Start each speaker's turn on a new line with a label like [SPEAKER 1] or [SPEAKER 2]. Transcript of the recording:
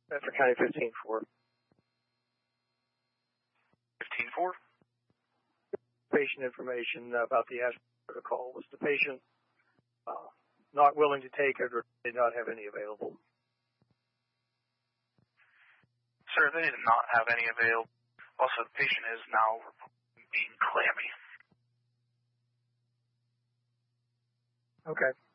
[SPEAKER 1] Bedford County 15-4.
[SPEAKER 2] 15-4?
[SPEAKER 1] Patient information about the aspirin protocol. Was the patient not willing to take it or did not have any available?
[SPEAKER 2] Sir, they did not have any available. Also, the patient is now being clammy.
[SPEAKER 1] Okay.